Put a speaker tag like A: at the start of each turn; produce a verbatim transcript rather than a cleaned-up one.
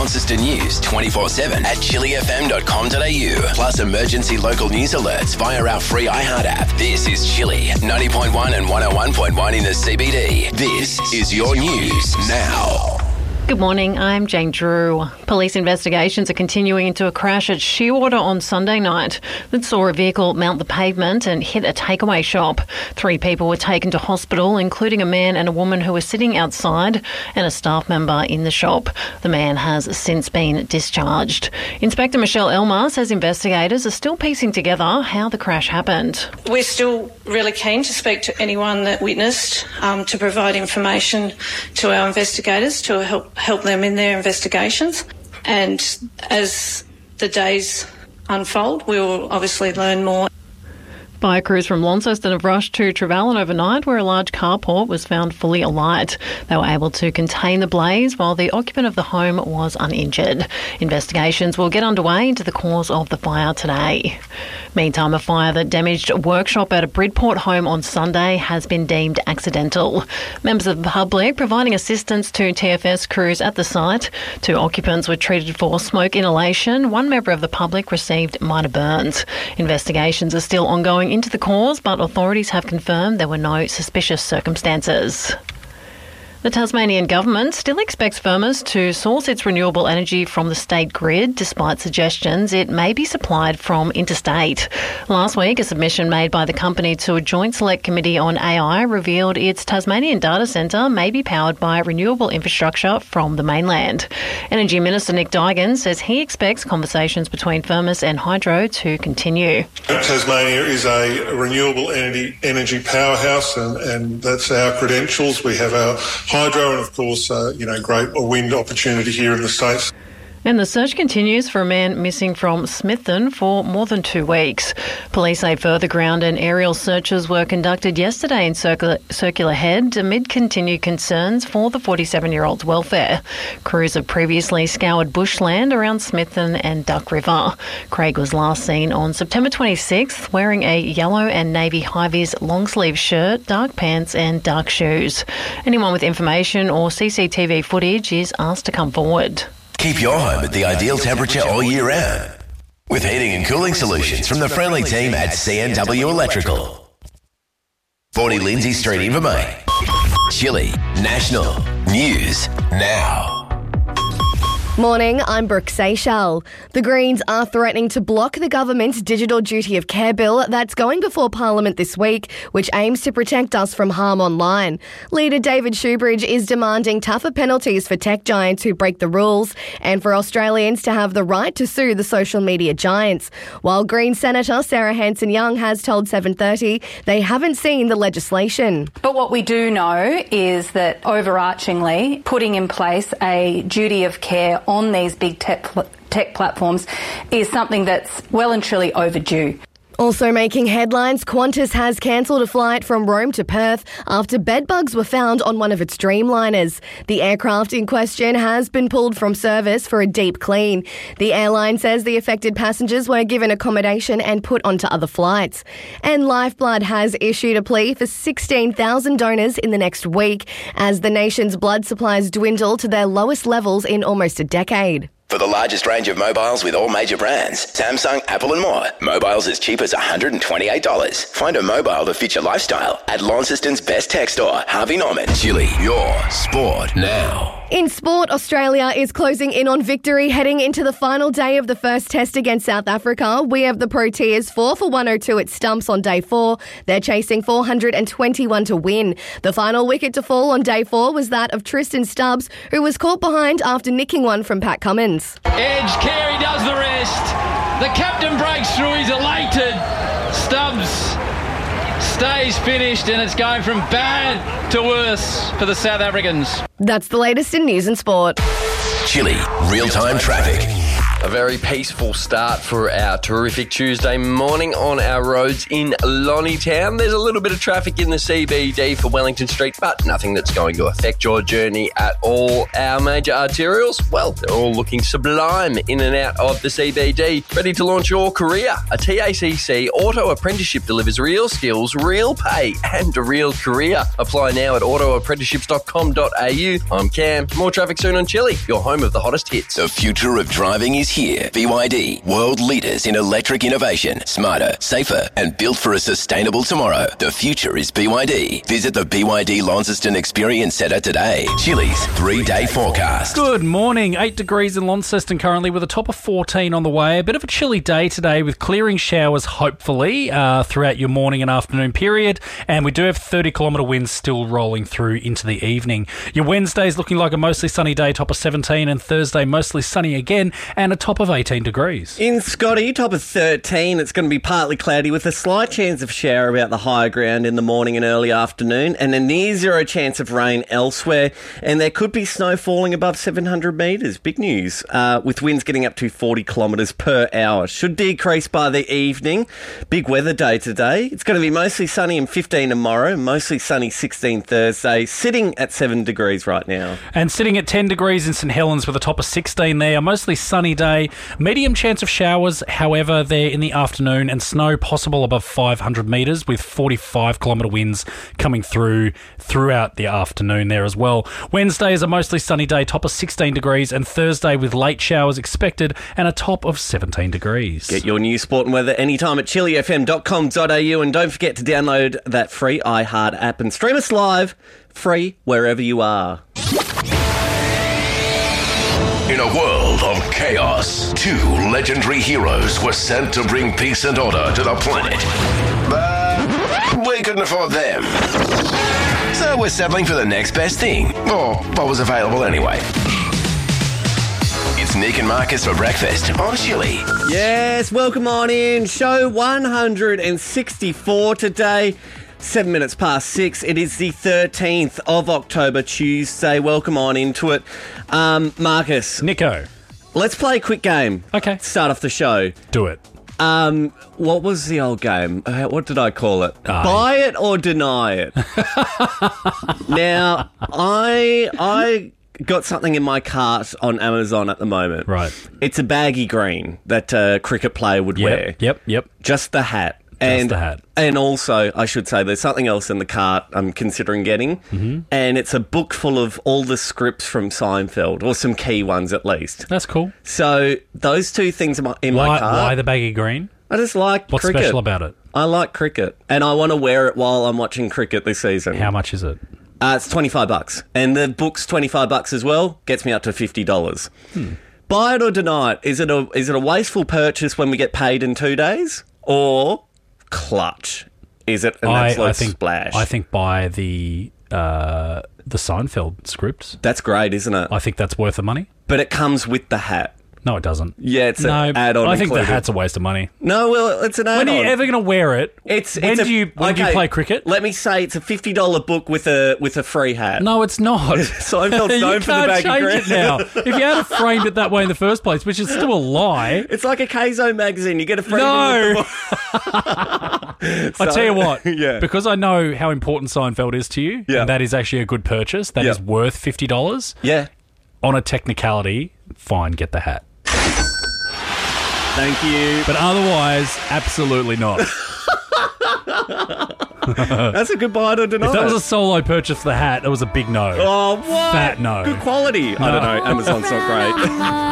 A: Launceston News twenty-four seven at chili f m dot com dot a u. Plus emergency local news alerts via our free iHeart app. This is Chili, ninety point one and one oh one point one in the C B D. This is your news now.
B: Good morning, I'm Jane Drew. Police investigations are continuing into a crash at Shearwater on Sunday night that saw a vehicle mount the pavement and hit a takeaway shop. Three people were taken to hospital, including a man and a woman who were sitting outside and a staff member in the shop. The man has since been discharged. Inspector Michelle Elmer says investigators are still piecing together how the crash happened.
C: We're still really keen to speak to anyone that witnessed, um, to provide information to our investigators to help help them in their investigations. And as the days unfold, we will obviously learn more.
B: Fire crews from Launceston have rushed to Trevally overnight, where a large carport was found fully alight. They were able to contain the blaze while the occupant of the home was uninjured. Investigations will get underway into the cause of the fire today. Meantime, a fire that damaged a workshop at a Bridport home on Sunday has been deemed accidental. Members of the public providing assistance to T F S crews at the site. Two occupants were treated for smoke inhalation. One member of the public received minor burns. Investigations are still ongoing into the cause, but authorities have confirmed there were no suspicious circumstances. The Tasmanian government still expects Firmus to source its renewable energy from the state grid, despite suggestions it may be supplied from interstate. Last week, a submission made by the company to a Joint Select Committee on A I revealed its Tasmanian data centre may be powered by renewable infrastructure from the mainland. Energy Minister Nick Duigan says he expects conversations between Firmus and Hydro to continue.
D: Tasmania is a renewable energy, energy powerhouse, and, and that's our credentials. We have our hydro and, of course, uh, you know, great wind opportunity here in the States.
B: And the search continues for a man missing from Smithton for more than two weeks. Police say further ground and aerial searches were conducted yesterday in Circular, Circular Head amid continued concerns for the forty-seven-year-old's welfare. Crews have previously scoured bushland around Smithton and Duck River. Craig was last seen on September twenty-sixth wearing a yellow and navy high-vis long-sleeve shirt, dark pants and dark shoes. Anyone with information or C C T V footage is asked to come forward.
A: Keep your home at the ideal temperature all year round with heating and cooling solutions from the friendly team at C N W Electrical. forty Lindsay Street, Invermain. Chili National News Now.
E: Morning, I'm Brooke Seychelles. The Greens are threatening to block the government's Digital Duty of Care bill that's going before Parliament this week, which aims to protect us from harm online. Leader David Shoebridge is demanding tougher penalties for tech giants who break the rules and for Australians to have the right to sue the social media giants. While Green Senator Sarah Hanson-Young has told seven thirty they haven't seen the legislation.
F: But what we do know is that overarchingly putting in place a duty of care on these big tech, tech platforms is something that's well and truly overdue.
E: Also making headlines, Qantas has cancelled a flight from Rome to Perth after bedbugs were found on one of its Dreamliners. The aircraft in question has been pulled from service for a deep clean. The airline says the affected passengers were given accommodation and put onto other flights. And Lifeblood has issued a plea for sixteen thousand donors in the next week as the nation's blood supplies dwindle to their lowest levels in almost a decade.
A: For the largest range of mobiles with all major brands, Samsung, Apple and more. Mobiles as cheap as one hundred twenty-eight dollars. Find a mobile to fit your lifestyle at Launceston's best tech store, Harvey Norman. Chili, your sport now.
E: In sport, Australia is closing in on victory heading into the final day of the first test against South Africa. We have the Proteas four for one oh two at stumps on day four. They're chasing four hundred twenty-one to win. The final wicket to fall on day four was that of Tristan Stubbs, who was caught behind after nicking one from Pat Cummins.
G: Edge, Carey does the rest. The captain breaks through, he's elated. Stubbs stays finished and it's going from bad to worse for the South Africans.
E: That's the latest in news and sport.
A: Chili, real-time traffic.
H: A very peaceful start for our terrific Tuesday morning on our roads in Lonnie Town. There's a little bit of traffic in the C B D for Wellington Street, but nothing that's going to affect your journey at all. Our major arterials, well, they're all looking sublime in and out of the C B D. Ready to launch your career? A T A C C auto apprenticeship delivers real skills, real pay, and a real career. Apply now at auto apprenticeships dot com dot a u. I'm Cam. More traffic soon on Chili, your home of the hottest hits.
A: The future of driving is here. B Y D, world leaders in electric innovation. Smarter, safer, and built for a sustainable tomorrow. The future is B Y D. Visit the B Y D Launceston Experience Centre today. Chili's three-day forecast.
I: Good morning. Eight degrees in Launceston currently with a top of fourteen on the way. A bit of a chilly day today with clearing showers, hopefully, uh, throughout your morning and afternoon period. And we do have thirty kilometre winds still rolling through into the evening. Your Wednesday's looking like a mostly sunny day, top of seventeen, and Thursday mostly sunny again, and a top of eighteen degrees.
J: In Scotty, top of thirteen, it's going to be partly cloudy with a slight chance of shower about the higher ground in the morning and early afternoon, and a near zero chance of rain elsewhere, and there could be snow falling above seven hundred metres. Big news, uh, with winds getting up to forty kilometres per hour. Should decrease by the evening. Big weather day today. It's going to be mostly sunny and fifteen tomorrow, mostly sunny sixteen Thursday, sitting at seven degrees right now.
I: And sitting at ten degrees in St Helens with a top of sixteen there. Mostly sunny day. Medium chance of showers, however, there in the afternoon, and snow possible above five hundred metres with forty-five kilometre winds coming through throughout the afternoon there as well. Wednesday is a mostly sunny day, top of sixteen degrees, and Thursday with late showers expected and a top of seventeen degrees.
J: Get your news, sport and weather anytime at chili f m dot com dot a u, and don't forget to download that free iHeart app and stream us live, free wherever you are.
A: In a world of chaos, two legendary heroes were sent to bring peace and order to the planet. But we couldn't afford them. So we're settling for the next best thing, or what was available anyway. It's Nick and Marcus for breakfast on Chili.
J: Yes, welcome on in. Show one hundred sixty-four today. Seven minutes past six. It is the thirteenth of October, Tuesday. Welcome on into it. Um, Marcus.
I: Nico.
J: Let's play a quick game.
I: Okay.
J: Start off the show.
I: Do it.
J: Um, what was the old game? Uh, what did I call it?
I: Uh,
J: Buy it or deny it. Now, I I got something in my cart on Amazon at the moment.
I: Right.
J: It's a baggy green that a cricket player would
I: Yep,
J: wear.
I: yep, yep.
J: Just the hat.
I: Just
J: And,
I: the hat.
J: and also, I should say, there's something else in the cart I'm considering getting,
I: Mm-hmm.
J: and it's a book full of all the scripts from Seinfeld, or some key ones at least.
I: That's cool.
J: So those two things in my, in my
I: Why,
J: cart.
I: why the baggy green?
J: I just like
I: What's
J: cricket.
I: special about it?
J: I like cricket, and I want to wear it while I'm watching cricket this season.
I: How much is it?
J: Uh, it's twenty-five bucks, and the book's twenty-five bucks as well. Gets me up to fifty dollars.
I: Hmm.
J: Buy it or deny it. Is it a is it a wasteful purchase when we get paid in two days, or clutch? Is it an
I: I,
J: absolute
I: I think,
J: splash?
I: I think by the uh, the Seinfeld scripts.
J: That's great, isn't it?
I: I think that's worth the money.
J: But it comes with the hat.
I: No, it doesn't.
J: Yeah, it's
I: no,
J: an add-on.
I: I think
J: included.
I: the hat's a waste of money.
J: No, well, it's an add-on.
I: When are you ever going to wear it?
J: It's,
I: when
J: it's a,
I: do you when do you
J: okay,
I: play cricket?
J: Let me say it's a fifty dollar book with a with a free hat.
I: No, it's not.
J: Seinfeld's
I: you
J: known for the
I: can't
J: baggy
I: change
J: green.
I: it now. If you had have framed it that way in the first place, which is still a lie.
J: It's like a Keizo magazine. You get a free
I: No.
J: with the book.
I: I tell you what,
J: yeah.
I: because I know how important Seinfeld is to you,
J: Yeah.
I: and that is actually a good purchase, that
J: Yeah.
I: is worth fifty dollars.
J: Yeah.
I: On a technicality, fine, get the hat.
J: Thank you.
I: But otherwise, absolutely not.
J: That's a good buy or deny.
I: If that was a solo purchase for the hat, that was a big no.
J: Oh, what?
I: Fat no.
J: Good quality. I don't know. Amazon's not great.